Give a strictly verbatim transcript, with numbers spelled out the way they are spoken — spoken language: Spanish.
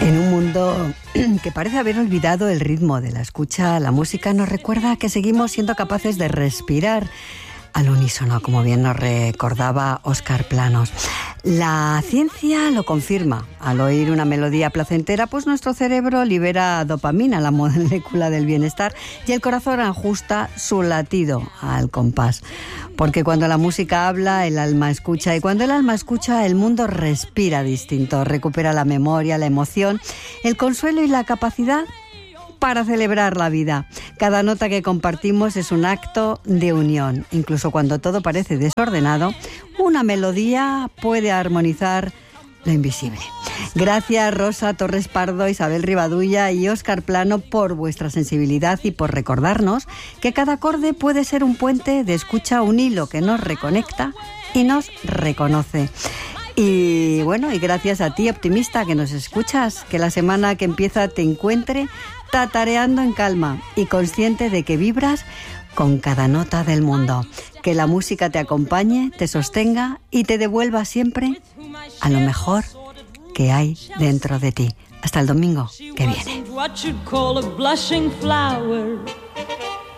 En un mundo que parece haber olvidado el ritmo de la escucha, la música nos recuerda que seguimos siendo capaces de respirar al unísono, como bien nos recordaba Óscar Planos. La ciencia lo confirma. Al oír una melodía placentera, pues nuestro cerebro libera dopamina, la molécula del bienestar, y el corazón ajusta su latido al compás. Porque cuando la música habla, el alma escucha, y cuando el alma escucha, el mundo respira distinto, recupera la memoria, la emoción, el consuelo y la capacidad para celebrar la vida. Cada nota que compartimos es un acto de unión. Incluso cuando todo parece desordenado, una melodía puede armonizar lo invisible. Gracias Rosa Torres Pardo, Isabel Rivadulla y Óscar Plano por vuestra sensibilidad y por recordarnos que cada acorde puede ser un puente de escucha, un hilo que nos reconecta y nos reconoce. Y bueno, y gracias a ti, optimista, que nos escuchas, que la semana que empieza te encuentre tatareando en calma y consciente de que vibras con cada nota del mundo. Que la música te acompañe, te sostenga y te devuelva siempre a lo mejor que hay dentro de ti. Hasta el domingo que viene.